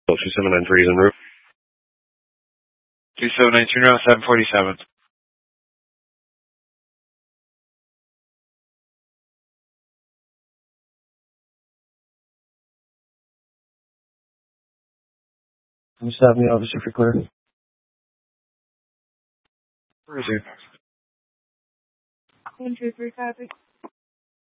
2793 is en route. 2793 now, 747. Can you stop me, officer, for clear? Where is he? 123 copy.